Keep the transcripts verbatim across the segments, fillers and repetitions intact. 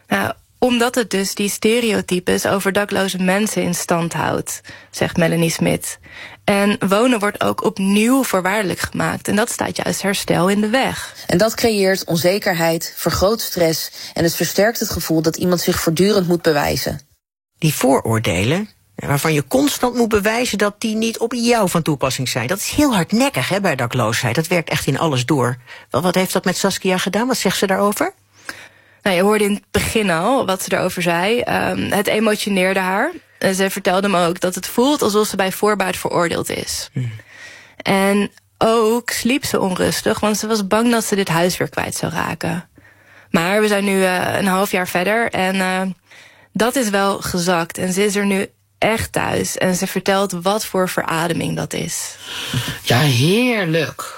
Nou, omdat het dus die stereotypes over dakloze mensen in stand houdt, zegt Melanie Smit. En wonen wordt ook opnieuw voorwaardelijk gemaakt. En dat staat juist herstel in de weg. En dat creëert onzekerheid, vergroot stress en het versterkt het gevoel dat iemand zich voortdurend moet bewijzen. Die vooroordelen, waarvan je constant moet bewijzen dat die niet op jou van toepassing zijn. Dat is heel hardnekkig hè, bij dakloosheid. Dat werkt echt in alles door. Wel, wat heeft dat met Saskia gedaan? Wat zegt ze daarover? Nou, je hoorde in het begin al wat ze erover zei. Um, het emotioneerde haar. En ze vertelde me ook dat het voelt alsof ze bij voorbaat veroordeeld is. Hmm. En ook sliep ze onrustig, want ze was bang dat ze dit huis weer kwijt zou raken. Maar we zijn nu uh, een half jaar verder en uh, dat is wel gezakt. En ze is er nu echt thuis. En ze vertelt wat voor verademing dat is. Ja, heerlijk.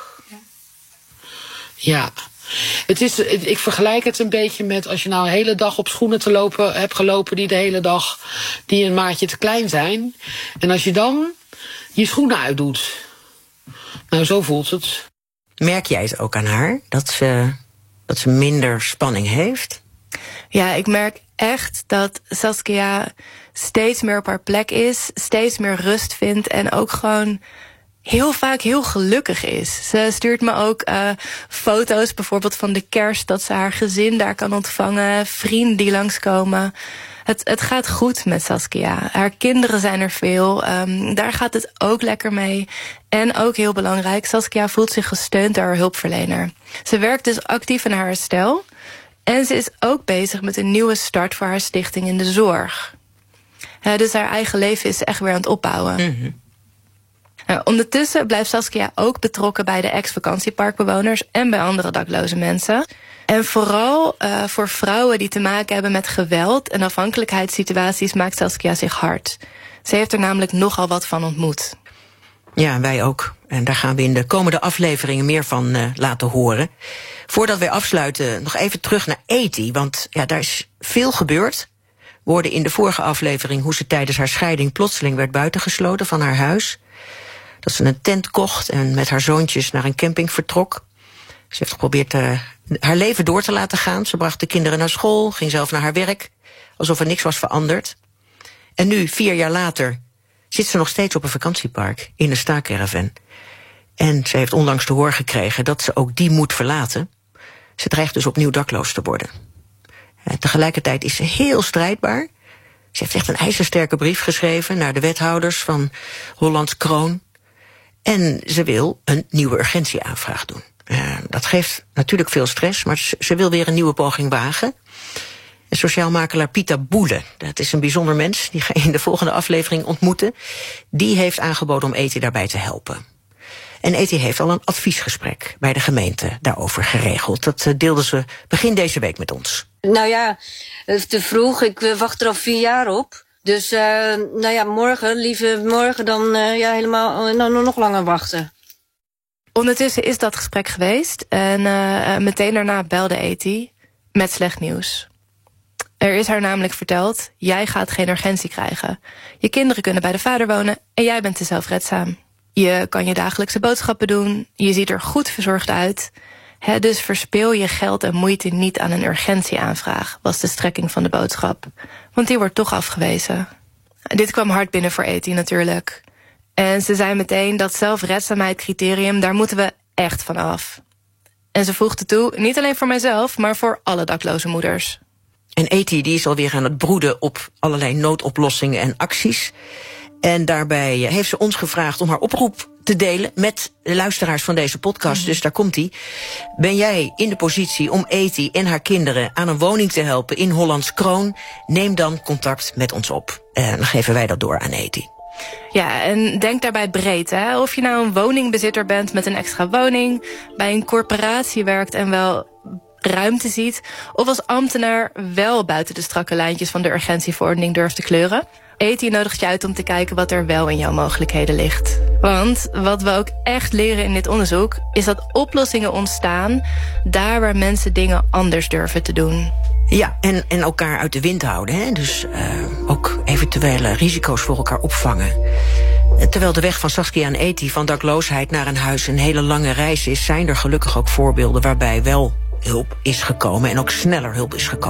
Ja. Het is, ik vergelijk het een beetje met als je nou een hele dag op schoenen te lopen hebt gelopen die de hele dag die een maatje te klein zijn. En als je dan je schoenen uitdoet. Nou, zo voelt het. Merk jij het ook aan haar? Dat ze, dat ze minder spanning heeft? Ja, ik merk echt dat Saskia steeds meer op haar plek is, steeds meer rust vindt en ook gewoon heel vaak heel gelukkig is. Ze stuurt me ook uh, foto's bijvoorbeeld van de kerst, dat ze haar gezin daar kan ontvangen, vrienden die langskomen. Het, het gaat goed met Saskia. Haar kinderen zijn er veel. Um, daar gaat het ook lekker mee. En ook heel belangrijk, Saskia voelt zich gesteund door haar hulpverlener. Ze werkt dus actief aan haar herstel. En ze is ook bezig met een nieuwe start voor haar stichting in de zorg. Uh, dus haar eigen leven is echt weer aan het opbouwen. Mm-hmm. Nou, ondertussen blijft Saskia ook betrokken bij de ex-vakantieparkbewoners en bij andere dakloze mensen. En vooral uh, voor vrouwen die te maken hebben met geweld en afhankelijkheidssituaties maakt Saskia zich hard. Ze heeft er namelijk nogal wat van ontmoet. Ja, wij ook. En daar gaan we in de komende afleveringen meer van uh, laten horen. Voordat wij afsluiten, nog even terug naar Eti, want ja, daar is veel gebeurd. We hoorden in de vorige aflevering hoe ze tijdens haar scheiding plotseling werd buitengesloten van haar huis. Dat ze een tent kocht en met haar zoontjes naar een camping vertrok. Ze heeft geprobeerd uh, haar leven door te laten gaan. Ze bracht de kinderen naar school, ging zelf naar haar werk, alsof er niks was veranderd. En nu, vier jaar later, zit ze nog steeds op een vakantiepark in een staakerven. En ze heeft onlangs te horen gekregen dat ze ook die moet verlaten. Ze dreigt dus opnieuw dakloos te worden. En tegelijkertijd is ze heel strijdbaar. Ze heeft echt een ijzersterke brief geschreven naar de wethouders van Hollands Kroon. En ze wil een nieuwe urgentieaanvraag doen. Uh, dat geeft natuurlijk veel stress, maar ze, ze wil weer een nieuwe poging wagen. En sociaal makelaar Pieter Boele, dat is een bijzonder mens, die ga je in de volgende aflevering ontmoeten. Die heeft aangeboden om Eti daarbij te helpen. En Eti heeft al een adviesgesprek bij de gemeente daarover geregeld. Dat uh, deelde ze begin deze week met ons. Nou ja, te vroeg. Ik uh, wacht er al vier jaar op. Dus, uh, nou ja, morgen, liever morgen dan uh, ja, helemaal uh, nou, nog langer wachten. Ondertussen is dat gesprek geweest. En uh, meteen daarna belde Eti met slecht nieuws. Er is haar namelijk verteld, jij gaat geen urgentie krijgen. Je kinderen kunnen bij de vader wonen en jij bent te zelfredzaam. Je kan je dagelijkse boodschappen doen, je ziet er goed verzorgd uit. He, dus verspil je geld en moeite niet aan een urgentieaanvraag, was de strekking van de boodschap. Want die wordt toch afgewezen. Dit kwam hard binnen voor Eti natuurlijk. En ze zei meteen dat zelfredzaamheidscriterium, daar moeten we echt van af. En ze voegde toe, niet alleen voor mijzelf, maar voor alle dakloze moeders. En Eti die is alweer aan het broeden op allerlei noodoplossingen en acties. En daarbij heeft ze ons gevraagd om haar oproep te delen met de luisteraars van deze podcast. Mm-hmm. Dus daar komt-ie. Ben jij in de positie om Eti en haar kinderen aan een woning te helpen in Hollands Kroon? Neem dan contact met ons op. En dan geven wij dat door aan Eti. Ja, en denk daarbij breed, hè. Of je nou een woningbezitter bent met een extra woning, bij een corporatie werkt en wel ruimte ziet, of als ambtenaar wel buiten de strakke lijntjes van de urgentieverordening durft te kleuren. Eti nodigt je uit om te kijken wat er wel in jouw mogelijkheden ligt. Want wat we ook echt leren in dit onderzoek is dat oplossingen ontstaan daar waar mensen dingen anders durven te doen. Ja, en, en elkaar uit de wind houden. Hè? Dus uh, ook eventuele risico's voor elkaar opvangen. Terwijl de weg van Saskia en Eti van dakloosheid naar een huis een hele lange reis is, zijn er gelukkig ook voorbeelden waarbij wel hulp is gekomen en ook sneller hulp is gekomen.